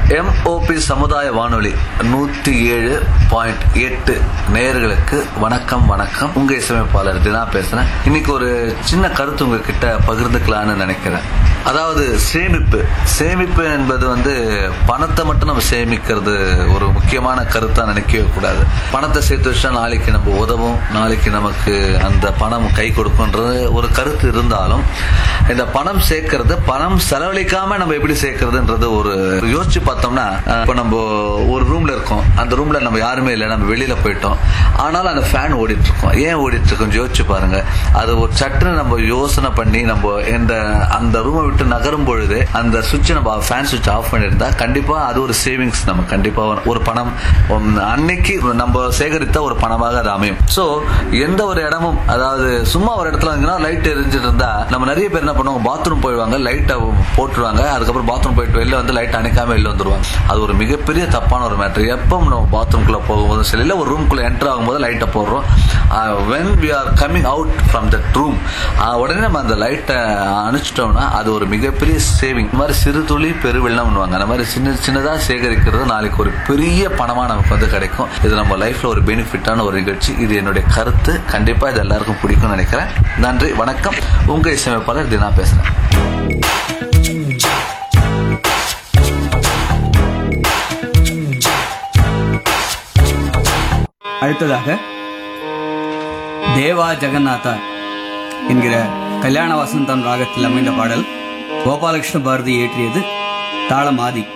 MOP சமுதாய வானொலி 107.8 நேயர்களுக்கு வணக்கம். உங்க இசையமைப்பாளர் தினா பேசுறேன். இன்னைக்கு ஒரு சின்ன கருத்து உங்ககிட்ட பகிர்ந்துக்கலான்னு நினைக்கிறேன். அதாவது சேமிப்பு என்பது பணத்தை மட்டும் நம்ம சேமிக்கிறது ஒரு முக்கியமான கருத்தா நினைக்கவே கூடாது. பணத்தை சேர்த்து வச்சா நாளைக்கு நம்ம உதவும், நாளைக்கு நமக்கு அந்த பணம் கை கொடுக்கும்ன்றது ஒரு கருத்து இருந்தாலும், இந்த பணம் சேர்க்கறது, பணம் செலவழிக்காம நம்ம எப்படி சேர்க்கறதுன்றது ஒரு யோசிச்சு பார்த்தோம்னா, இப்ப நம்ம ஒரு ரூம்ல இருக்கோம், அந்த ரூம்ல நம்ம யாருமே இல்லை, நம்ம வெளியில போயிட்டோம், ஆனாலும் அந்த ஃபேன் ஓடிட்டு இருக்கோம். ஏன் ஓடிட்டு இருக்கோம் யோசிச்சு பாருங்க. அது ஒரு சட்டுன்னு நம்ம யோசனை பண்ணி நம்ம அந்த ரூமை விட்டு நகரும் பொழுது அந்த சுவிட்ச் நம்ம ஃபேன் சுவிட்ச் ஆஃப் பண்ணிருந்தா கண்டிப்பா அது ஒரு சேவிங்ஸ். நம்ம கண்டிப்பா ஒரு பணம் அன்னைக்கு நம்ம சேகரித்த ஒரு பணமாக அது அமையும். சோ எந்த ஒரு இடமும், அதாவது சும்மா ஒரு இடத்துல லைட் எரிஞ்சிட்டு இருந்தா நம்ம நிறைய பேர் என்ன பண்ணுவாங்க, பாத்ரூம் போயிடுவாங்க, லைட்டை போட்டுருவாங்க, அதுக்கப்புறம் பாத்ரூம் போயிட்டு வெளில லைட் அணைக்காம வெளில வந்துருவாங்க. அது ஒரு மிகப்பெரிய தப்பான ஒரு மேட்டர். எப்போ நம்ம பாத்ரூம்குள்ள போகும்போது சரி, இல்ல ஒரு ரூம்குள்ள என்டர் ஆகும்போது லைட்டை போடுறோம். when we are coming out from that room, உடனே நம்ம அந்த லைட்டை அணைச்சிட்டோம்னா அது ஒரு மிகப்பெரிய சேவிங். இந்த மாதிரி சிறு துளி பெருவெள்ளம் பண்ணுவாங்க. அந்த மாதிரி சின்னதா சேகரிக்கிறது நாளைக்கு ஒரு பெரிய பணமா நமக்கு கிடைக்கும். இது நம்ம லைஃப்ல ஒரு பெனிஃபிட்டான ஒரு நிகழ்ச்சி. இது என்னுடைய கருத்து. கண்டிப்பா இது எல்லாருக்கும் பிடிக்கும் நினைக்கிறேன். நன்றி, வணக்கம். உங்க இசையமைப்பாளர் தினா பேசுறேன். அடுத்ததாக தேவா ஜெகநாதா என்கிற கல்யாண வசந்தம் ராகத்தில் அமைந்த பாடல் கோபாலகிருஷ்ண பாரதி இயற்றியது, தாளம் ஆதி.